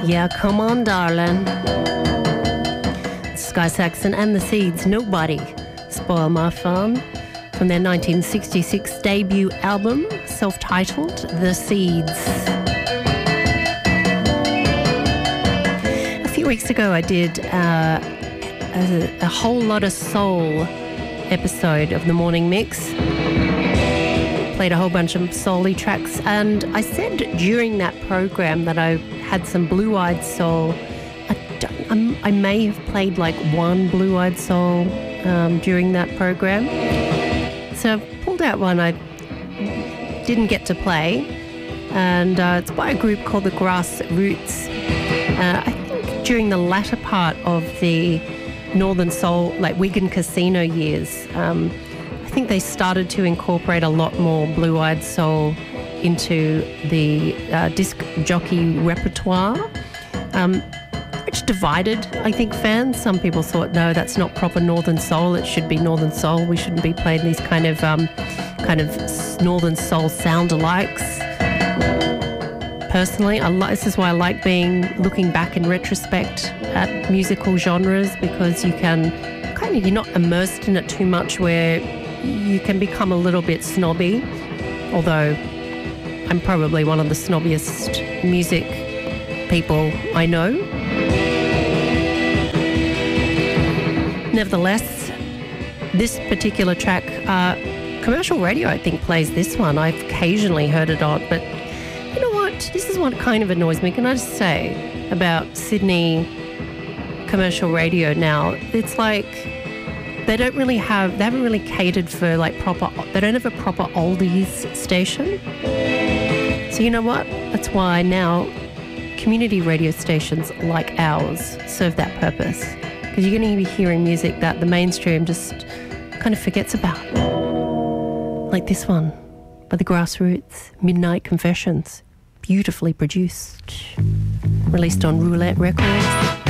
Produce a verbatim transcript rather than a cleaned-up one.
Yeah, come on, darling. Sky Saxon and the Seeds, Nobody Spoil My Fun, from their nineteen sixty-six debut album, self-titled The Seeds. A few weeks ago I did uh, a, a whole lot of soul episode of the Morning Mix. Played a whole bunch of soul-y tracks, and I said during that program that I had some blue-eyed soul. I, don't, I'm, I may have played like one blue-eyed soul um, during that program. So I pulled out one I didn't get to play, and uh, it's by a group called the Grassroots. Uh, I think during the latter part of the Northern Soul, like Wigan Casino years, um, I think they started to incorporate a lot more blue-eyed soul into the uh, disc jockey repertoire, um, which divided, I think, fans. Some people thought, no, that's not proper Northern Soul. It should be Northern Soul. We shouldn't be playing these kind of um, kind of Northern Soul sound-alikes. Personally, I li- this is why I like being looking back in retrospect at musical genres, because you can kind of, you're not immersed in it too much where you can become a little bit snobby, although I'm probably one of the snobbiest music people I know. Nevertheless, this particular track, uh, commercial radio I think plays this one. I've occasionally heard it on, but you know what? This is what kind of annoys me. Can I just say about Sydney commercial radio now? It's like they don't really have, they haven't really catered for like proper, they don't have a proper oldies station. So you know what? That's why now community radio stations like ours serve that purpose. Because you're going to be hearing music that the mainstream just kind of forgets about. Like this one by the Grassroots, Midnight Confessions. Beautifully produced. Released on Roulette Records.